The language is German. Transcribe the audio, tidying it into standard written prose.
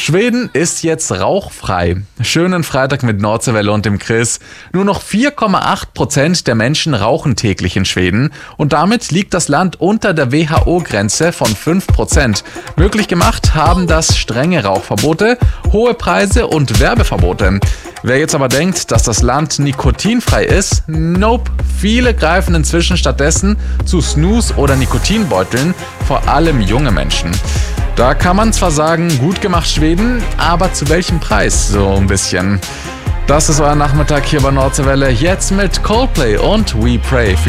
Schweden ist jetzt rauchfrei. Schönen Freitag mit Nordseewelle und dem Chris. Nur noch 4,8% der Menschen rauchen täglich in Schweden und damit liegt das Land unter der WHO-Grenze von 5%. Möglich gemacht haben das strenge Rauchverbote, hohe Preise und Werbeverbote. Wer jetzt aber denkt, dass das Land nikotinfrei ist, nope. Viele greifen inzwischen stattdessen zu Snus oder Nikotinbeuteln, vor allem junge Menschen. Da kann man zwar sagen, gut gemacht Schweden, aber zu welchem Preis? So ein bisschen. Das ist euer Nachmittag hier bei Nordseewelle, jetzt mit Coldplay und We Pray.